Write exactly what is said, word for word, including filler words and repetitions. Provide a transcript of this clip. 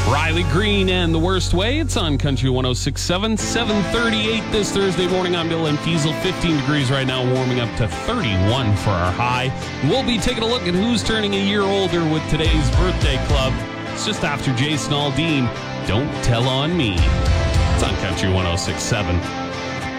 Riley Green and The Worst Way. It's on Country one oh six point seven, seven thirty-eight this Thursday morning. I'm Bill and Fiesel. fifteen degrees right now, warming up to thirty-one for our high. We'll be taking a look at who's turning a year older with today's birthday club. It's just after Jason Aldean. Don't Tell on Me. It's on Country one oh six point seven.